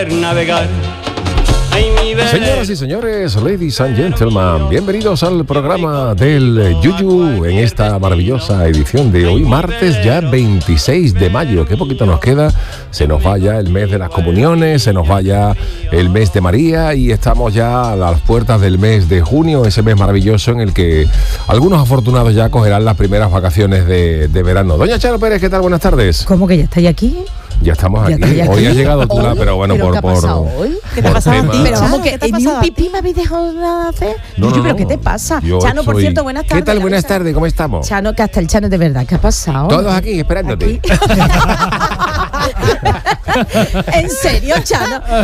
navegar. Señoras y señores, ladies and gentlemen, bienvenidos al programa del Yuyu en esta maravillosa edición de hoy, martes ya 26 de mayo. Qué poquito nos queda, se nos va ya el mes de las comuniones, se nos va ya el mes de María y estamos ya a las puertas del mes de junio, ese mes maravilloso en el que algunos afortunados ya cogerán las primeras vacaciones de verano. Doña Charo Pérez, ¿qué tal? Buenas tardes. ¿Cómo que ya estáis aquí? Ya estamos aquí. Hoy has llegado tú, pero bueno, ¿Pero por qué ha pasado hoy? ¿Qué te ha pasado a ti? Pero vamos, que ni un pipí me habéis dejado nada hacer. ¿Pero qué te pasa? Chano, por cierto, buenas tardes. ¿Qué tal? Buenas tardes, ¿cómo estamos? Chano, que hasta el Chano de verdad, ¿qué ha pasado? Todos aquí, esperándote. ¿En serio, Chano?